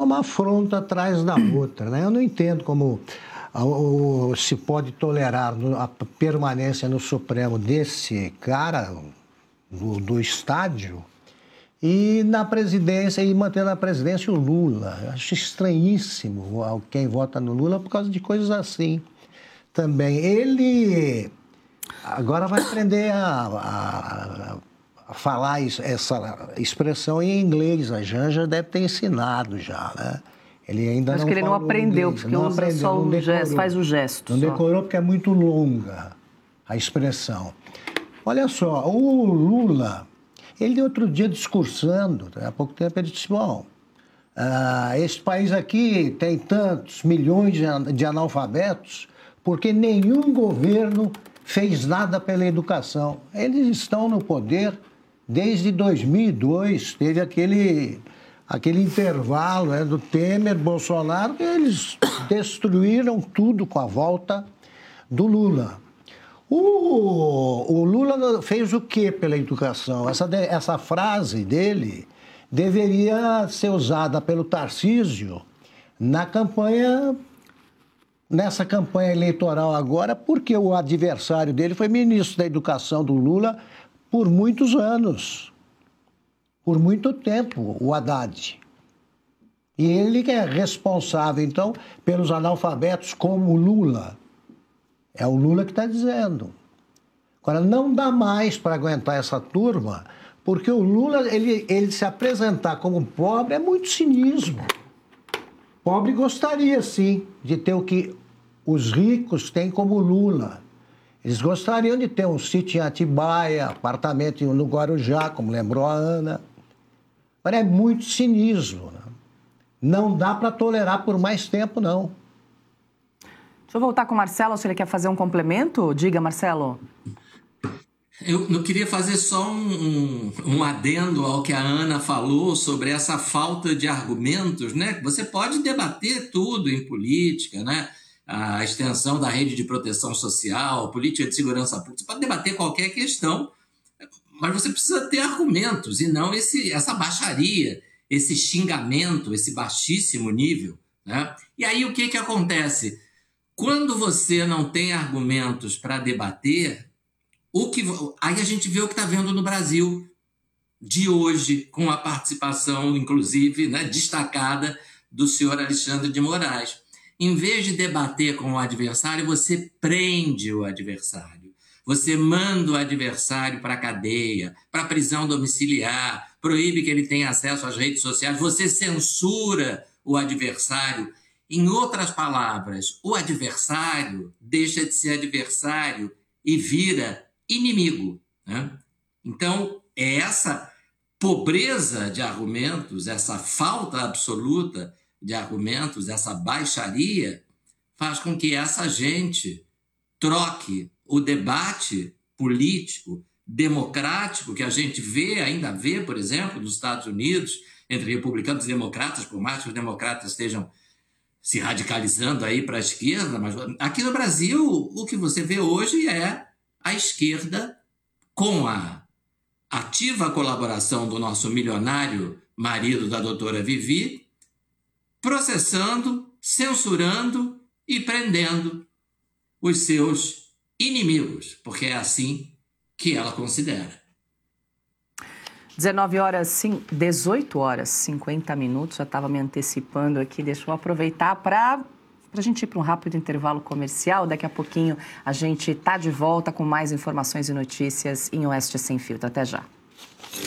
uma afronta atrás da outra, né? Eu não entendo como se pode tolerar a permanência no Supremo desse cara do estádio e na presidência, e manter na presidência o Lula. Eu acho estranhíssimo quem vota no Lula por causa de coisas assim também. Ele agora vai aprender a falar essa expressão em inglês. A Janja deve ter ensinado já, né? Ele ainda acho não que ele não aprendeu, inglês, porque usa só o gesto, faz o gesto. Não decorou porque é muito longa a expressão. Olha só, o Lula, ele outro dia discursando, há pouco tempo ele disse, bom, esse país aqui tem tantos milhões de analfabetos porque nenhum governo fez nada pela educação. Eles estão no poder desde 2002, teve aquele intervalo, né, do Temer, Bolsonaro, que eles destruíram tudo com a volta do Lula. O Lula fez o quê pela educação? Essa frase dele deveria ser usada pelo Tarcísio nessa campanha eleitoral agora, porque o adversário dele foi ministro da Educação do Lula por muitos anos. Por muito tempo, o Haddad. E ele que é responsável, então, pelos analfabetos como o Lula. É o Lula que está dizendo. Agora, não dá mais para aguentar essa turma, porque o Lula, ele se apresentar como pobre é muito cinismo. Pobre gostaria, sim, de ter o que os ricos têm como o Lula. Eles gostariam de ter um sítio em Atibaia, apartamento no Guarujá, como lembrou a Ana. Mas é muito cinismo, né? Não dá para tolerar por mais tempo, não. Deixa eu voltar com o Marcelo, se ele quer fazer um complemento. Diga, Marcelo. Eu queria fazer só um adendo ao que a Ana falou sobre essa falta de argumentos, né? Você pode debater tudo em política, né? A extensão da rede de proteção social, política de segurança pública, você pode debater qualquer questão, mas você precisa ter argumentos e não essa baixaria, esse xingamento, esse baixíssimo nível, né? E aí o que acontece? Quando você não tem argumentos para debater, aí a gente vê o que está vendo no Brasil de hoje, com a participação, inclusive, né, destacada do senhor Alexandre de Moraes. Em vez de debater com o adversário, você prende o adversário. Você manda o adversário para a cadeia, para a prisão domiciliar, proíbe que ele tenha acesso às redes sociais, você censura o adversário. Em outras palavras, o adversário deixa de ser adversário e vira inimigo, né? Então, essa pobreza de argumentos, essa falta absoluta de argumentos, essa baixaria, faz com que essa gente troque o debate político, democrático, que a gente ainda vê, por exemplo, nos Estados Unidos, entre republicanos e democratas, por mais que os democratas estejam se radicalizando aí para a esquerda, mas aqui no Brasil o que você vê hoje é a esquerda, com a ativa colaboração do nosso milionário marido da doutora Vivi, processando, censurando e prendendo os seus inimigos, porque é assim que ela considera. 18 horas, 50 minutos, já estava me antecipando aqui, deixa eu aproveitar para a gente ir para um rápido intervalo comercial. Daqui a pouquinho a gente está de volta com mais informações e notícias em Oeste Sem Filtro. Até já.